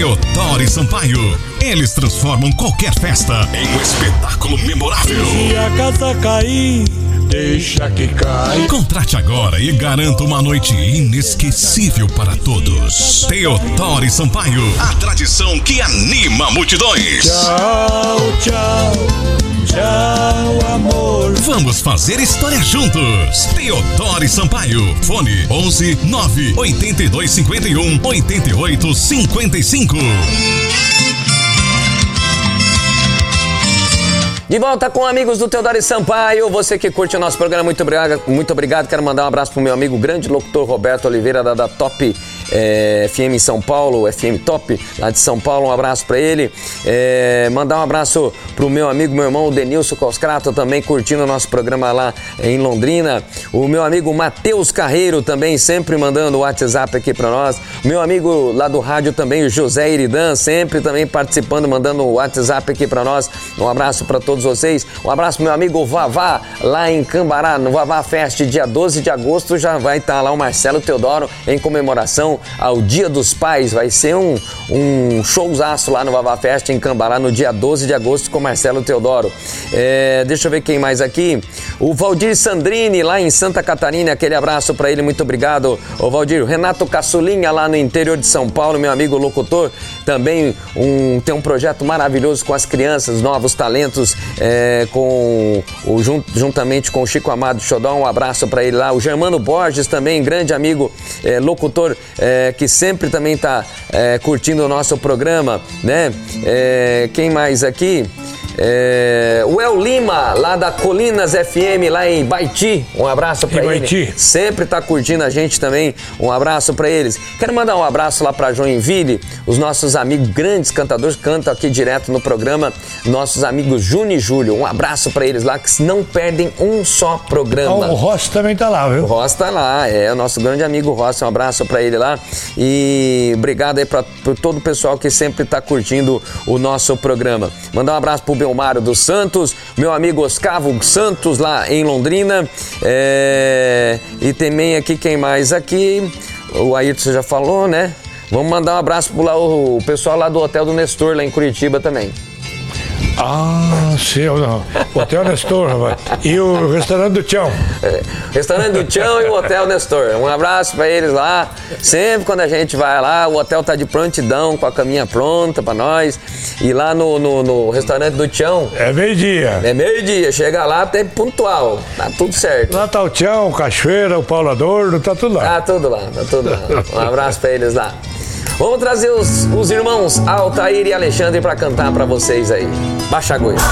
Teodoro Sampaio. Eles transformam qualquer festa em um espetáculo memorável. Se a casa cair, deixa que cai. Contrate agora e garanta uma noite inesquecível para todos. Teodoro Sampaio, a tradição que anima multidões. Tchau, tchau, tchau, amor. Vamos fazer história juntos. Teodoro Sampaio. Fone 11 9 82 51 88 55. De volta com amigos do Teodoro Sampaio. Você que curte o nosso programa, muito obrigado. Quero mandar um abraço pro meu amigo grande locutor Roberto Oliveira da Top FM em São Paulo, FM Top lá de São Paulo. Um abraço para ele. Mandar um abraço pro meu amigo, meu irmão Denilson Coscrato, também curtindo o nosso programa lá em Londrina. O meu amigo Matheus Carreiro também sempre mandando o WhatsApp aqui para nós. O meu amigo lá do rádio também, o José Iridan, sempre também participando, mandando o WhatsApp aqui para nós. Um abraço para todos vocês. Um abraço pro meu amigo Vavá, lá em Cambará, no Vavá Fest, dia 12 de agosto, já vai estar lá o Marcelo Teodoro em comemoração ao Dia dos Pais. Vai ser um showzaço lá no Vavá Fest em Cambará, no dia 12 de agosto, com Marcelo Teodoro. Deixa eu ver quem mais aqui. O Valdir Sandrini, lá em Santa Catarina, aquele abraço para ele, muito obrigado, o Valdir. Renato Caçulinha, lá no interior de São Paulo, meu amigo locutor, também tem um projeto maravilhoso com as crianças, novos talentos, juntamente com o Chico Amado Xodó. Um abraço para ele lá. O Germano Borges também, grande amigo, locutor, que sempre também está curtindo o nosso programa, né? Quem mais aqui? O El Lima, lá da Colinas FM, lá em Baiti. Um abraço pra ele. Baiti. Sempre tá curtindo a gente também. Um abraço pra eles. Quero mandar um abraço lá pra Joinville, os nossos amigos grandes cantadores, cantam aqui direto no programa, nossos amigos Júnior e Júlio. Um abraço pra eles lá, que não perdem um só programa. O Rossi também tá lá, viu? O Rossi tá lá, o nosso grande amigo Rossi. Um abraço pra ele lá. E obrigado aí por todo o pessoal que sempre tá curtindo o nosso programa. Mandar um abraço pro Belmário dos Santos, meu amigo Oscavo Santos, lá em Londrina. E também aqui, quem mais aqui? O Ayrton já falou, né? Vamos mandar um abraço pro o pessoal lá do Hotel do Nestor, lá em Curitiba também. Ah, sim, o Hotel Nestor, rapaz. E o Restaurante do Tião. Restaurante do Tião e o Hotel Nestor. Um abraço pra eles lá. Sempre quando a gente vai lá, o hotel tá de prontidão, com a caminha pronta pra nós. E lá no Restaurante do Tião... É meio-dia. É meio-dia. Chega lá até pontual. Tá tudo certo. Lá tá o Tião, o Cachoeira, o Paulo Adorno, tá tudo lá. Tá tudo lá. Um abraço pra eles lá. Vamos trazer os irmãos Altair e Alexandre pra cantar pra vocês aí. Baixa a goiânia.